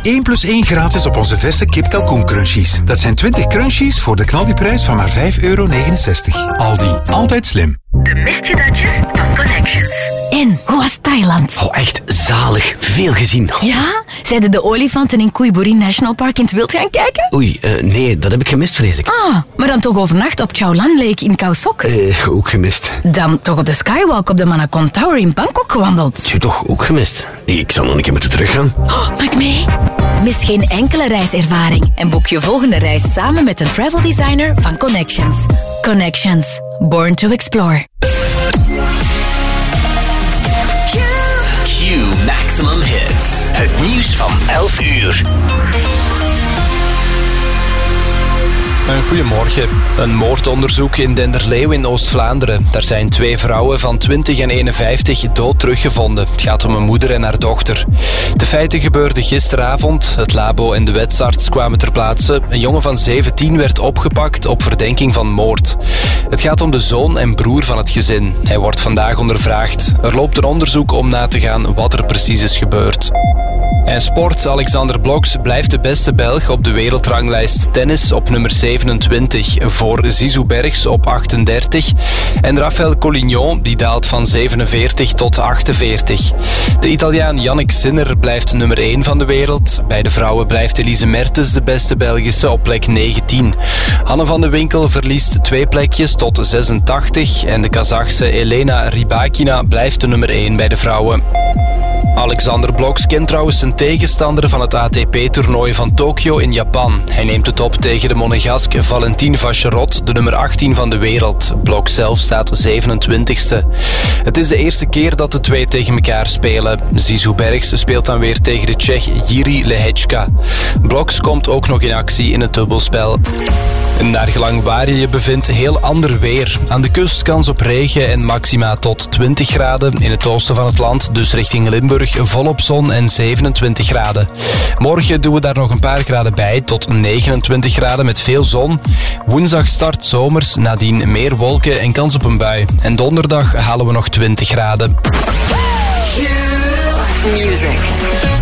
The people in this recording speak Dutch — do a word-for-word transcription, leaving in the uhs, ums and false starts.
één plus één gratis op onze verse kip kalkoen crunchies. Dat zijn twintig crunchies voor de knaldiprijs van maar vijf euro negenenzestig. Aldi, altijd slim. De misjedatjes van Connections. En, hoe was Thailand? Oh, echt zalig. Veel gezien. Oh. Ja? Zeiden de olifanten in Koiburi National Park in het wild gaan kijken? Oei, uh, nee, dat heb ik gemist, vrees ik. Ah, maar dan toch overnacht op Chao Lan Lake in Khao Sok? Uh, ook gemist. Dan toch op de Skywalk op de Manakon Tower in Bangkok gewandeld? Je toch ook gemist. Ik zal nog een keer moeten teruggaan. Oh, mag ik mee? Mis geen enkele reiservaring en boek je volgende reis samen met een travel designer van Connections. Connections. Born to explore. Q Maximum Hits. Het nieuws van elf uur. Een goedemorgen. Een moordonderzoek in Denderleeuw in Oost-Vlaanderen. Daar zijn twee vrouwen van twintig en eenenvijftig dood teruggevonden. Het gaat om een moeder en haar dochter. De feiten gebeurden gisteravond. Het labo en de wetsarts kwamen ter plaatse. Een jongen van zeventien werd opgepakt op verdenking van moord. Het gaat om de zoon en broer van het gezin. Hij wordt vandaag ondervraagd. Er loopt een onderzoek om na te gaan wat er precies is gebeurd. En sport. Alexander Bloks blijft de beste Belg op de wereldranglijst tennis op nummer zevenentwintig voor Zizou Bergs op achtendertig. En Rafael Collignon die daalt van zevenenveertig tot achtenveertig. De Italiaan Yannick Sinner blijft nummer één van de wereld. Bij de vrouwen blijft Elise Mertens de beste Belgische op plek negentien. Hanne van de Winkel verliest twee plekjes tot zesentachtig. En de Kazachse Elena Rybakina blijft de nummer één bij de vrouwen. Alexander Bloks kent trouwens zijn tegenstander van het A T P-toernooi van Tokio in Japan. Hij neemt het op tegen de Monegask Valentin Vacherot, de nummer achttien van de wereld. Bloks zelf staat zevenentwintigste. Het is de eerste keer dat de twee tegen elkaar spelen. Zizou Bergs speelt dan weer tegen de Tsjech Jiří Lehečka. Bloks komt ook nog in actie in het dubbelspel. Naar gelang waar je je bevindt, heel ander weer. Aan de kust kans op regen en maxima tot twintig graden. In het oosten van het land, dus richting Limburg, volop zon en zevenentwintig graden. Morgen doen we daar nog een paar graden bij, tot negenentwintig graden met veel zon. Woensdag start zomers, nadien meer wolken en kans op een bui. En donderdag halen we nog twintig graden. Music.